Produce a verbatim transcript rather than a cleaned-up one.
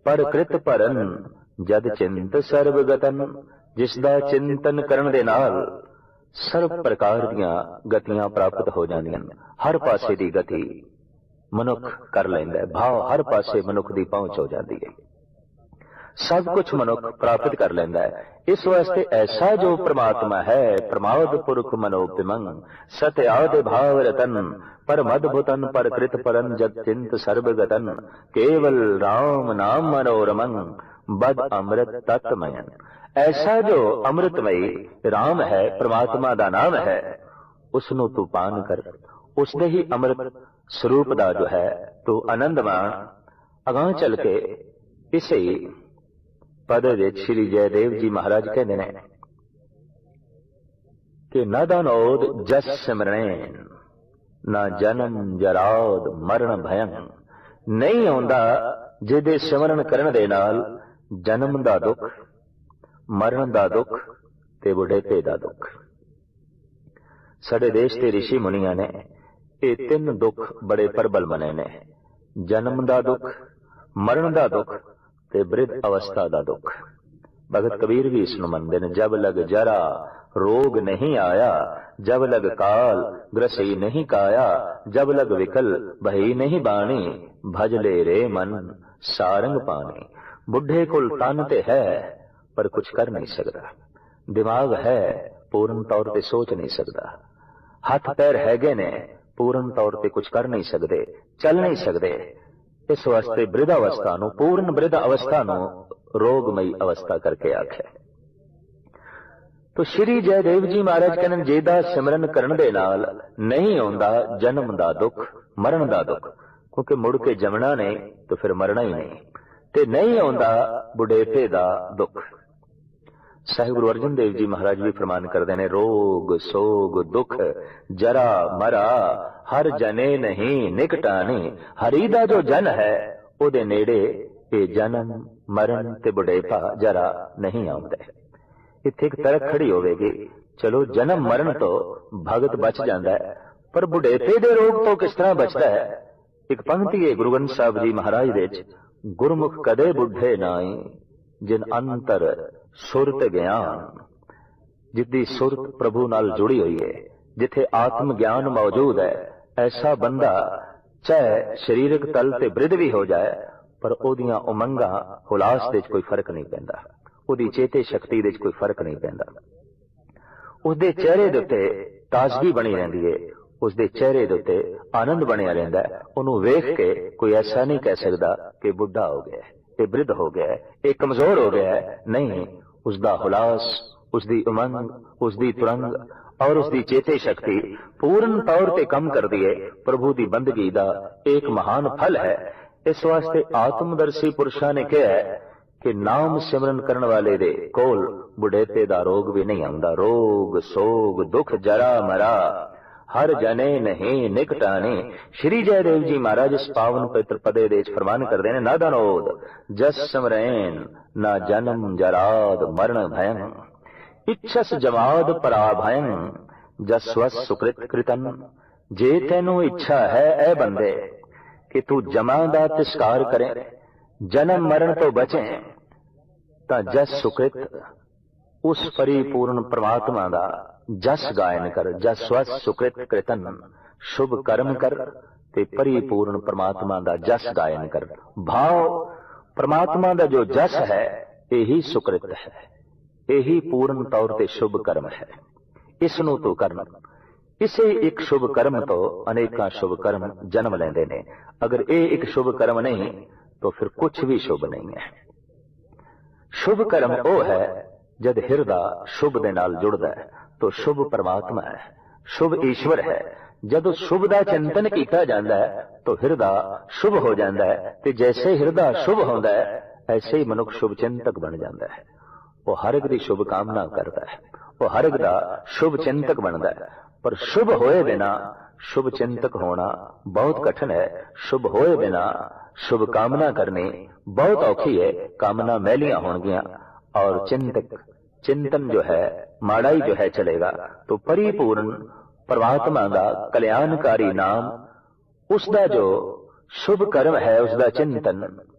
पर कृत भरन जद चिंत सर्ब गतन। जिसदा चिंतन करन दे नाल सर्व प्रकार दीआं गतियां प्राप्त हो जांदियां। हर पासे दी गति मनुख कर लैंदा है। भाव हर पासे मनुख दी पहुंच हो जाती है। सब कुछ मनुख प्राप्त कर लेंदा है। इस वास्ते ऐसा जो परमात्मा है, प्रमाद पुरख मनोपिमंग, सत्य आदि भाव रतन, पर मदभुतन पर कृत परन जत चिंत सर्ब गतन। केवल राम नाम मनोरमंग, बद अमृत तत्मयन। ऐसा जो अमृतमयी राम है, परमात्मा दा नाम है, उसनू तू पान कर, उसने ही अमृत स्वरूप दा जो है तू आनंद मान। अगां चल के इसे पद विच श्री जयदेव जी महाराज कहते हैं कि न दानोद जस सिमरन, ना जन्म जराद मरण भयं। नहीं आउंदा जिहदे सिमरन करन दे नाल जन्म दा दुख, मरण दा दुख ते बुढ़ेपे दा दुख। साडे देश के ऋषि मुनिया ने ये तीन दुख बड़े प्रबल मने ने। जन्म दा दुख, मरण दा दुख ते वृद्ध अवस्था दा दुख। भगत कबीर भी इसनूं मनदे ने। जब लग जरा रोग नहीं आया, जब लग काल ग्रसई नहीं काया, जब लग विकल भई नहीं बाणी, भज ले रे मन सारंग पानी। बुढ़े कुल तन ते है पर कुछ कर नहीं सकता, दिमाग है पूर्ण तौर पर सोच नहीं सकता, हाथ पैर हैगे ने पूर्ण तौर पर कुछ कर नहीं सकते, चल नहीं सकते। इस वास्ते वृद्ध अवस्था नूं, पूर्ण वृद्ध अवस्था नूं रोगमयी अवस्था करके आखे। तो श्री जयदेव जी महाराज कहने जेदा सिमरन करन दे नाल नहीं आउंदा जन्म दा दुख, मरण दा दुख, क्योंकि मुड़ के जमना नहीं तो फिर मरना ही नहीं, ते नहीं आउंदा बुढ़ेपे दा दुख। साहिब गुरु अर्जन देव जी महाराज भी फरमान करते हैं, रोग सोग दुख जरा मरा हर जने नहीं निकटाने। हरि दा जो जन है ओदे नेड़े ये जन्म मरण ते बुढ़ेपा जरा नहीं आउंदा। इत्थे एक तरक खड़ी होवेगी, चलो जन्म मरण तो भगत बच जाता है, पर बुढ़ेपे दे रोग तो किस तरह बचता है। एक पंक्ति है गुरु ग्रंथ साहब जी महाराज दे, गुरमुख कदे बुढ़े नाई जिन अंतर सुरत ज्ञान। जिद्दी सुरत प्रभु नाल जुड़ी हुई है, जिथे आत्म ज्ञान मौजूद है, ऐसा बंदा चाहे शरीरक तल ते वृद्ध भी हो जाए पर ओदियां उमंगा हुलास दे कोई फर्क नहीं पैंदा, ओदी चेते शक्ति दे कोई फर्क नहीं पैंदा। उसदे चेहरे दे उत्ते ताजगी बनी रहिंदी है, उसदे चेहरे दे उत्ते आनंद बनिया रहिंदा है। ओनू वेख के कोई ऐसा नहीं कह सकदा कि बुढ़ा हो गया है, ये वृद्ध हो गया है, ये कमजोर हो गया है। नहीं, उसदा हुलास, उसदी उमंग, उसदी तुरंग और उसदी चेते शक्ति पूर्ण तौर पर कम कर दिए। प्रभु की बंदगी का एक महान फल है। इस वास्ते आत्मदर्शी पुरुषों ने कहा है कि नाम सिमरन करने वाले दे कोल बुढ़ेपे दा रोग भी नहीं आंदा। रोग सोग दुख जरा मरा हर जने नहीं निकटाने। श्री जयदेव जी महाराज इस पावन पवित्र पदे दे फरमान करते हैं, ना दानोद जस सिमरन ना जन्म जराद मरण भयं। इच्छस जमाद पराभयं जस्वस सुकृत कृतन। जे तेनू इच्छा है ए बंदे कि तू जमा दा तिस्कार करे, जन्म मरण तो बचे, ता जस सुकृत उस परिपूर्ण परमात्मा दा जस गायन कर। जस्वस सुकृत कृतन, शुभ कर्म कर ते परिपूर्ण परमात्मा दा जस गायन कर। भाव परमात्मा दा जो जस है यही सुकृत है, यही पूर्ण तौर ते शुभ कर्म है। इसनू तू करना। इसे एक शुभ कर्म तो अनेका शुभ कर्म जन्म लेंदे ने। अगर ये एक शुभ कर्म नहीं तो फिर कुछ भी शुभ नहीं है। शुभ कर्म वो है जब हिरदा शुभ दे नाल जुड़दा है तो शुभ परमात्मा है, शुभ ईश्वर है। जब शुभ का चिंतन किया जाता है तो हिरदा शुभ हो जाता है। तो जैसे हिरदा शुभ होता है ऐसे ही मनुष्य शुभ चिंतक बन जाता है। वो हर एक की शुभ कामना करता है, वो हर एक का शुभ चिंतक बनता है। पर शुभ होए बिना शुभ चिंतक होना बहुत कठिन है। शुभ होए बिना शुभ कामना करनी बहुत औखी है। कामना मैलियां होंगियां और चिंतक चिंतन जो है माड़ाई जो है चलेगा। तो परिपूर्ण परमात्मा का कल्याणकारी नाम, उसका जो शुभ कर्म है, उसका चिंतन